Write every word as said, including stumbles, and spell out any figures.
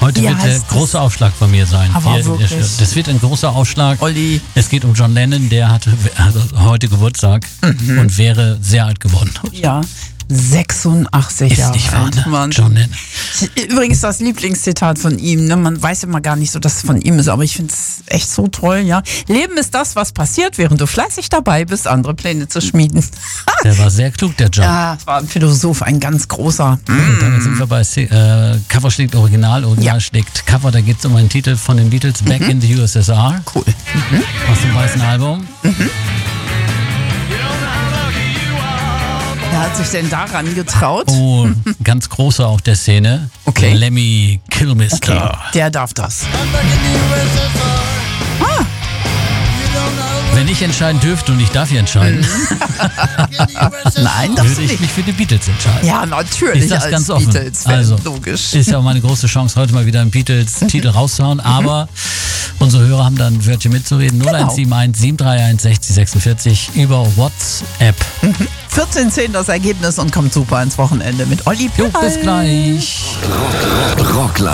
Heute Wie wird der heißt das? große Aufschlag von mir sein. Aber Hier, wirklich? der- Das wird ein großer Aufschlag. Olli. Es geht um John Lennon, der hatte also heute Geburtstag Mhm. und wäre sehr alt geworden. Ja, sechsundachtzig Ist Jahre nicht wahr, alt. ne? Mann. John Lennon. Übrigens das Lieblingszitat von ihm. Ne? Man weiß immer gar nicht so, dass es von ihm ist, aber ich finde es echt so toll. Ja, Leben ist das, was passiert, während du fleißig dabei bist, andere Pläne zu schmieden. Der war sehr klug, der John. Ja, es war ein Philosoph, ein ganz großer. Und damit sind wir bei äh, Cover schlägt Original, Original Ja. schlägt Cover. Da geht es um einen Titel von den Beatles, Back in the U S S R, Cool. aus dem weißen Album. Wer hat sich denn daran getraut? Oh, ganz großer auch der Szene. Okay. Lemmy Kilmister. Okay, der darf das. Wenn ich entscheiden dürfte und ich darf hier entscheiden, Nein, darfst würde du ich nicht. mich für die Beatles entscheiden. Ja, natürlich. Ich sag's als ganz offen. Beatles-Fan, Also, logisch. ist ja auch meine große Chance, heute mal wieder einen Beatles-Titel rauszuhauen. Aber unsere Hörer haben da ein Wörtchen mitzureden. null eins sieben eins sieben drei eins sechzig sechsundvierzig über WhatsApp. vierzehn zehn das Ergebnis und kommt super ins Wochenende mit Olli Jo, Pell. bis gleich. Rockland.